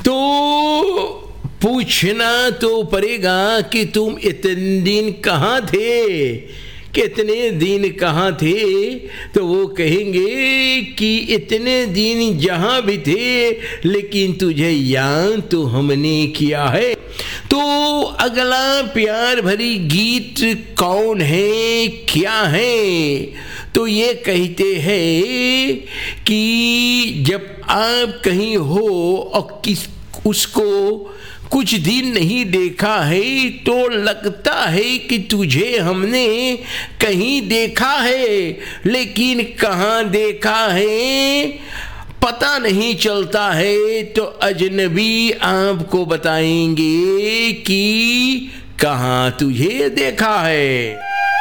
तो पूछना तो पड़ेगा कि तुम इतने दिन कहाँ थे, कितने दिन कहाँ थे। तो वो कहेंगे कि इतने दिन जहाँ भी थे, लेकिन तुझे याद तो हमने किया है। तो अगला प्यार भरी गीत कौन है, क्या है? तो ये कहते हैं कि जब आप कहीं हो और उसको कुछ दिन नहीं देखा है, तो लगता है कि तुझे हमने कहीं देखा है, लेकिन कहाँ देखा है पता नहीं चलता है। तो अजनबी आपको बताएंगे कि कहाँ तुझे देखा है।